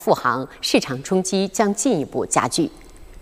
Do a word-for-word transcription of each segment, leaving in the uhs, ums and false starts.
复航，市场冲击将进一步加剧。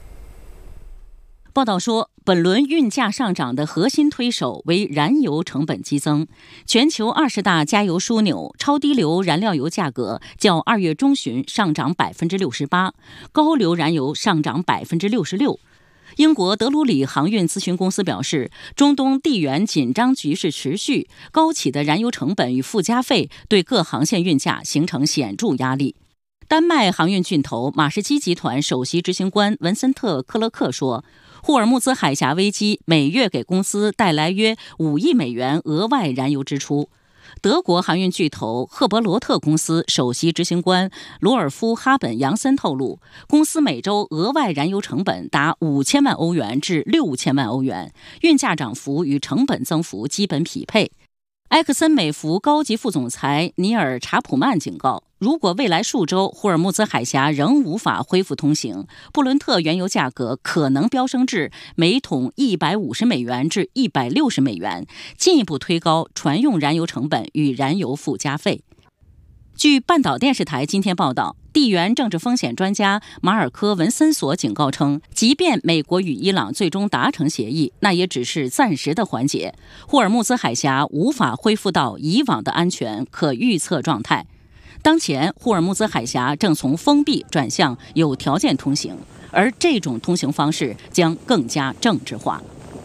报道说，本轮运价上涨的核心推手为燃油成本激增。全球二十大加油枢纽超低硫燃料油价格较二月中旬上涨百分之六十八，高硫燃油上涨百分之六十六。英国德鲁里航运咨询公司表示，中东地缘紧张局势持续，高企的燃油成本与附加费对各航线运价形成显著压力。丹麦航运巨头马士基集团首席执行官文森特·克勒克说，霍尔木兹海峡危机每月给公司带来约五亿美元额外燃油支出。德国航运巨头赫伯罗特公司首席执行官罗尔夫·哈本扬森透露，公司每周额外燃油成本达五千万欧元至六千万欧元，运价涨幅与成本增幅基本匹配。埃克森美孚高级副总裁尼尔·查普曼警告，如果未来数周霍尔木兹海峡仍无法恢复通行，布伦特原油价格可能飙升至每桶一百五十美元至一百六十美元，进一步推高船用燃油成本与燃油附加费。据半岛电视台今天报道，地缘政治风险专家马尔科·文森索警告称，即便美国与伊朗最终达成协议，那也只是暂时的缓解，霍尔木兹海峡无法恢复到以往的安全可预测状态。当前，霍尔木兹海峡正从封闭转向有条件通行，而这种通行方式将更加政治化。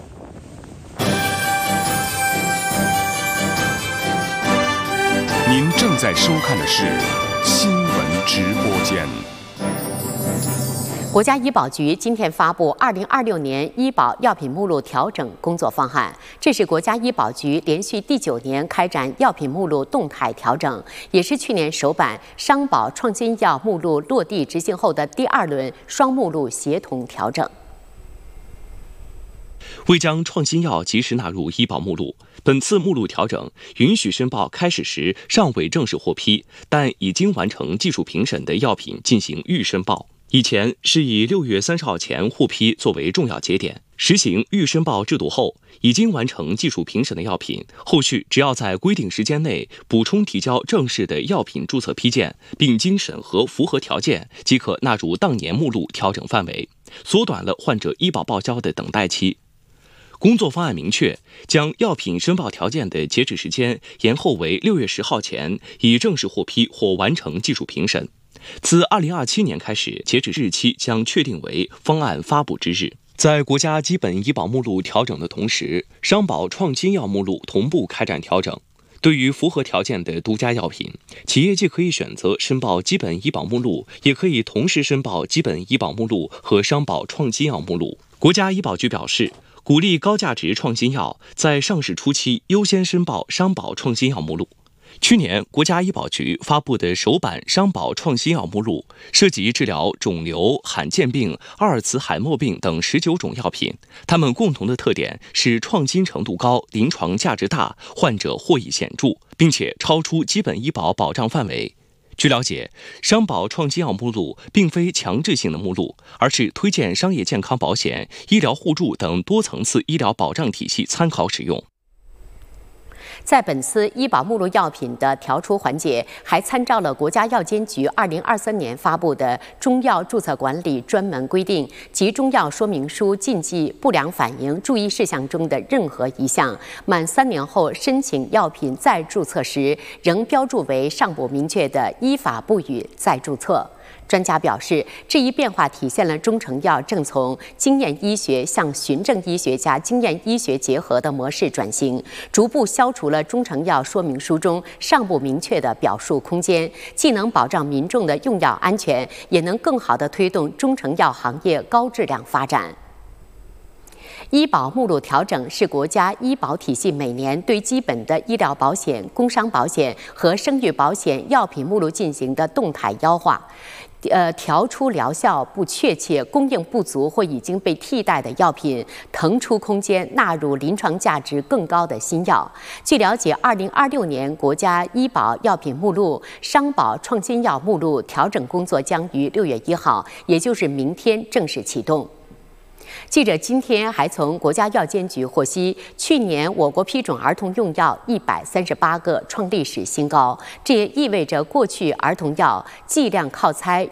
您正在收看的是新闻直播间。 国家医保局今天发布二零二六年医保药品目录调整工作方案，这是国家医保局连续第九年开展药品目录动态调整，也是去年首版商保创新药目录落地执行后的第二轮双目录协同调整。 为将创新药及时纳入医保目录，本次目录调整允许申报开始时尚未正式获批，但已经完成技术评审的药品进行预申报。以前是以六月三十号前获批作为重要节点，实行预申报制度后，已经完成技术评审的药品，后续只要在规定时间内补充提交正式的药品注册批件，并经审核符合条件，即可纳入当年目录调整范围，缩短了患者医保报销的等待期。工作方案明确，将药品申报条件的截止时间延后为六月十号前已正式获批或完成技术评审。自二零二七年开始，截止日期将确定为方案发布之日。在国家基本医保目录调整的同时，商保创新药目录同步开展调整。对于符合条件的独家药品，企业既可以选择申报基本医保目录，也可以同时申报基本医保目录和商保创新药目录。国家医保局表示，鼓励高价值创新药在上市初期优先申报商保创新药目录。去年，国家医保局发布的首版商保创新药目录涉及治疗肿瘤、罕见病、阿尔茨海默病等十九种药品，它们共同的特点是创新程度高、临床价值大、患者获益显著，并且超出基本医保保障范围。据了解，商保创新药目录并非强制性的目录，而是推荐商业健康保险、医疗互助等多层次医疗保障体系参考使用。 在本次医保目录药品的调出环节，还参照了国家药监局二零二三年发布的中药注册管理专门规定及中药说明书禁忌、不良反应注意事项中的任何一项，满三年后申请药品再注册时，仍标注为尚不明确的，依法不予再注册。专家表示，这一变化体现了中成药正从经验医学向循证医学加经验医学结合的模式转型，逐步消除了中成药说明书中尚不明确的表述空间，既能保障民众的用药安全，也能更好地推动中成药行业高质量发展。医保目录调整是国家医保体系每年对基本的医疗保险、工伤保险和生育保险药品目录进行的动态优化。呃，调出疗效不确切、供应不足或已经被替代的药品，腾出空间纳入临床价值更高的新药。据了解，二零二六年国家医保药品目录、商保创新药目录调整工作将于六月一号，也就是明天正式启动。记者今天还从国家药监局获悉，去年我国批准儿童用药一百三十八个，创历史新高。这也意味着过去儿童药剂量靠猜